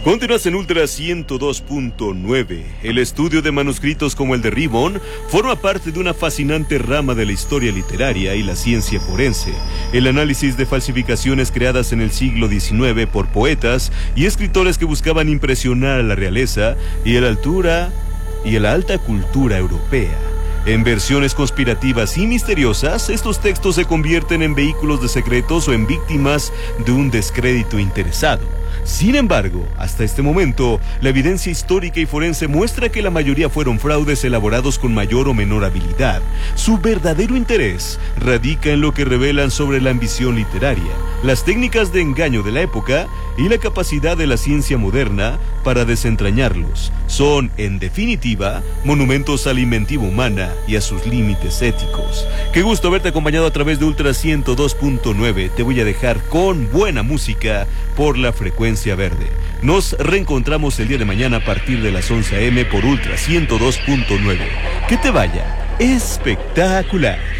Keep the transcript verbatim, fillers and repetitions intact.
Continúas en Ultra ciento dos punto nueve. El estudio de manuscritos como el de Ribbon forma parte de una fascinante rama de la historia literaria y la ciencia forense. El análisis de falsificaciones creadas en el siglo diecinueve por poetas y escritores que buscaban impresionar a la realeza y a la altura y a la alta cultura europea. En versiones conspirativas y misteriosas, estos textos se convierten en vehículos de secretos o en víctimas de un descrédito interesado. Sin embargo, hasta este momento, la evidencia histórica y forense muestra que la mayoría fueron fraudes elaborados con mayor o menor habilidad. Su verdadero interés radica en lo que revelan sobre la ambición literaria, las técnicas de engaño de la época y la capacidad de la ciencia moderna para desentrañarlos. Son, en definitiva, monumentos a la inventiva humana y a sus límites éticos. Qué gusto haberte acompañado a través de Ultra ciento dos punto nueve. Te voy a dejar con buena música por la frecuencia verde. Nos reencontramos el día de mañana a partir de las once a eme por Ultra ciento dos punto nueve. Que te vaya espectacular.